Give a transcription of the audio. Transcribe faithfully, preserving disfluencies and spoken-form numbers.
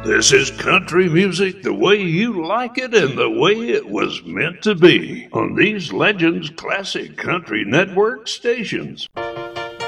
This is country music the way you like it and the way it was meant to be on these Legends Classic Country Network stations.